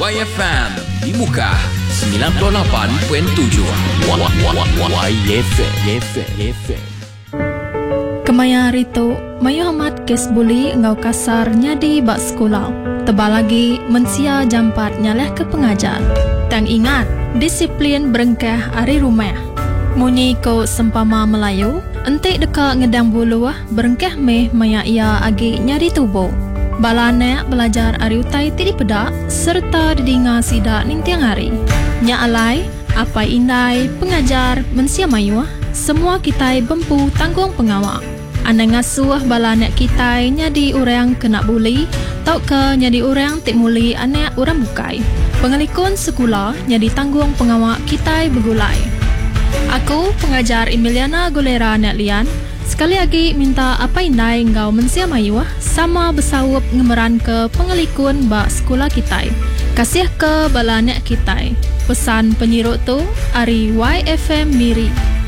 YFM di muka 98.7. YFM. Kemaya Rito, mayo amat kes buli ngau kasar nyadi bak sekolah. Tebal lagi mensia jam 4 nyaleh ke pengajar. Tang ingat, disiplin berengkah ari rumah. Munyi ko sempama Melayu, entik deka ngedang buluah berengkah meh maya ia agi nyari tubuh. Balane belajar ari utai tidi pedak serta didinga sidak nintiang hari. Nya alai, apa indai pengajar mensia mayuah, semua kitai bempu tanggung pengawak. Anda ngasuh balane kitai nyadi urang kena buli, tau ke nyadi urang tik muli anak urang bukai. Pengelikun sekolah nyadi tanggung pengawak kitai begulai. Aku pengajar Emiliana Golera Nek Lian. Sekali lagi minta apa indai engkau mensia mayuah sama bersawup ngemeran ke pengelikun bak sekolah kitai. Kasih ke balanek kitai. Pesan penyiruk tu ari YFM Miri.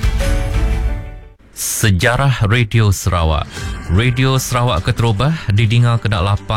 Sejarah Radio Sarawak. Radio Sarawak Keterubah didinga ke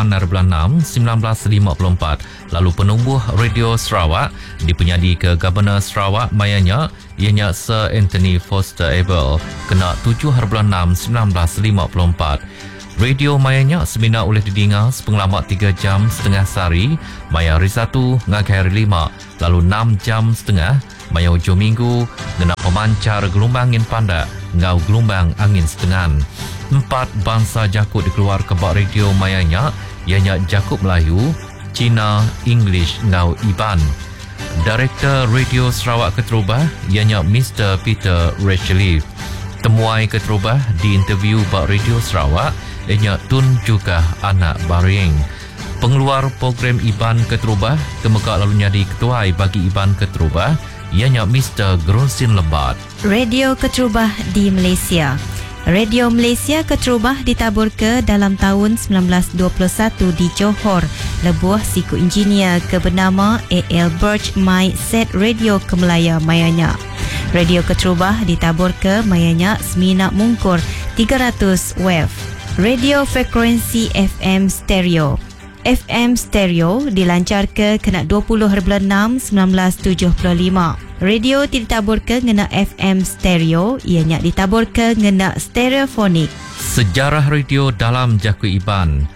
8/6/1954. Lalu penubuh Radio Sarawak dipenyadi ke Governor Sarawak mayanya ianya Sir Anthony Foster Abel kena 7/6/1954. Radio mayanya semina oleh didinga sepengalamat 3 jam setengah sehari, maya hari 1 ngagai hari 5, lalu 6 jam setengah, maya hujung minggu, ngena pemancar gelombang angin pandak, ngau gelombang angin setengah. 4 bangsa jakut dikeluar ke bak radio mayanya, ianya Jakut Melayu, Cina, English, ngau Iban. Direktur Radio Sarawak Keterubah, ianya Mr. Peter Racheli. Temuai Keterubah di interview bak Radio Sarawak, ianya Tun juga anak Baring. Pengeluar program Iban Keterubah, kemekak lalu nyadi ketuai bagi Iban Keterubah, ianya Mr. Gronsin Lebat. Radio Keterubah di Malaysia. Radio Malaysia Keterubah ditabur ke dalam tahun 1921 di Johor, lebuh siku engineer ke bernama A.L. Birch Mai Set Radio ke Melaya mayanya. Radio Keterubah ditabur ke mayanya semina mungkur 300 WAV. Radio frekuensi FM stereo. FM stereo dilancar ke kena 20/6/1975. Radio ditabur ke ngena FM stereo, ianya ditabur ke ngena stereofonik. Sejarah radio dalam Jakut Iban.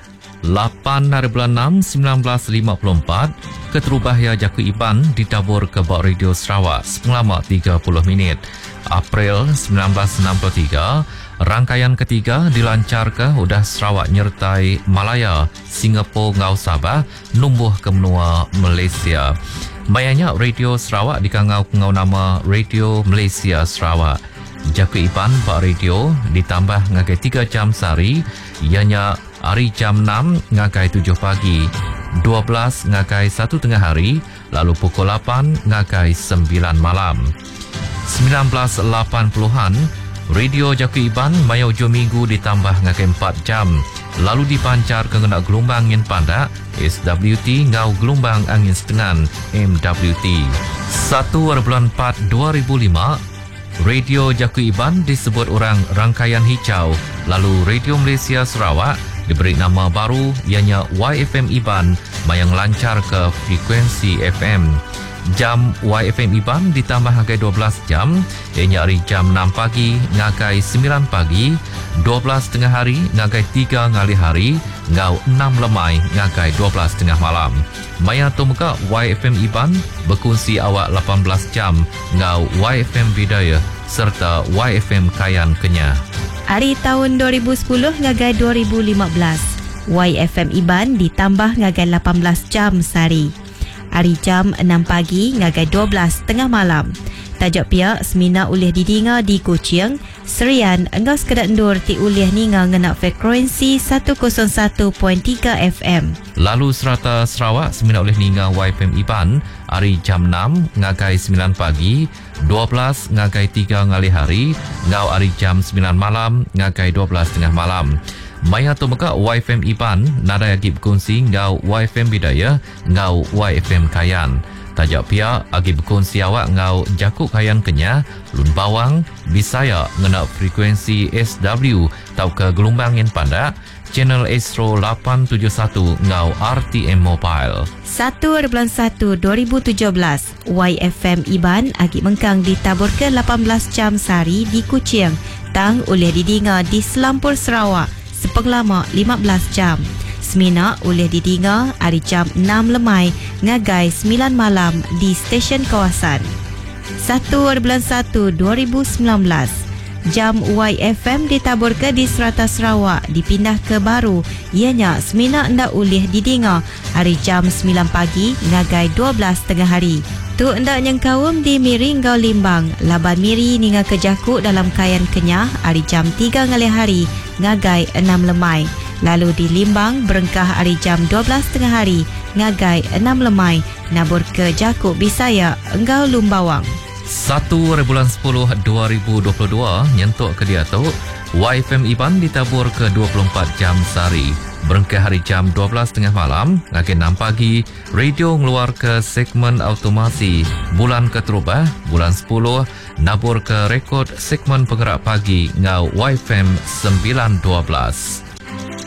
8/6/1954, Keterubah ya Jakut Iban ditabur ke bak Radio Sarawak selama 30 minit. April 1963, rangkaian ketiga dilancar ke udah Sarawak nyertai Malaya, Singapura ngau Sabah, numbuh ke menua Malaysia. Mayanya Radio Sarawak dikangau ngau nama Radio Malaysia Sarawak. Jakut Iban bak radio ditambah ngagai 3 jam sehari, ianya hari jam 6 ngagai 7 pagi, 12 ngagai 1 tengah hari, lalu pukul 8 ngagai 9 malam. 1980-an, Radio Jakut Iban maya hujung minggu ditambah ngagai 4 jam, lalu dipancar ke ngena gelombang angin pandak SWT ngau gelombang angin setengah MWT. 1/4/2005, Radio Jakut Iban disebut orang rangkaian hijau, lalu Radio Malaysia Sarawak diberi nama baru ianya YFM Iban yang lancar ke frekuensi FM. Jam YFM Iban ditambah ngagai 12 jam, ianya hari jam 6 pagi ngagai 9 pagi, 12 tengah hari ngagai 3 ngali hari, ngau 6 lemai ngagai 12 tengah malam. Maya tumeka YFM Iban berkongsi awak 18 jam, ngau YFM Bidayah serta YFM Kayan Kenyah. Hari tahun 2010 ngagai 2015, YFM Iban ditambah ngagai 18 jam sehari. Hari jam 6 pagi ngagai 12 tengah malam. Tajuk pihak semina ulih didinga di Kuching, Serian engkau sekedak endur ti ulih ninga ngena frekuensi 101.3 FM. Lalu serata Sarawak semina ulih ninga YFM Iban hari jam 6 ngagai 9 pagi, 12 ngagai 3 ngali hari, ngau hari jam 9 malam ngagai 12 tengah malam. Maya tu meka YFM Iban nada agi berkongsi ngau YFM Bidayah ngau YFM Kayan. Tajak pihak agi berkongsi awak ngau Jakut Kayan Kenyah, Lun Bawang, Bisaya ngena frekuensi SW tau ke gelombang angin pandak, channel Astro 871 ngau RTM Mobile. 1 2017 YFM Iban agi mengkang ditabur ke 18 jam sehari di Kuching tang oleh didinga di Selampur Sarawak sepenglama 15 jam. Semina oleh didinga hari jam 6 lemai ngagai 9 malam di stesen kawasan. 1 2019 jam YFM ditabur ke di Serata Sarawak dipindah ke baru ianya semina ndak ulih didinga hari jam 9 pagi ngagai 12 tengah hari. Tu ndak nyengkawum di Miring Gau Limbang laban miri ninga kejaku dalam kayan kenyah hari jam 3 ngalih hari ngagai 6 lemai. Lalu di Limbang berengkah hari jam 12 tengah hari ngagai 6 lemai nabur ke Jakuk Bisaya Enggau Lumbawang. 1 bulan 10 2022 nyentuk ke dia tu YFM Iban ditabur ke 24 jam sehari berengkah hari jam 12 tengah malam ngagai 6 pagi radio ngeluar ke segmen automasi bulan keterubah bulan 10 nabur ke rekod segmen penggerak pagi ngau YFM 912.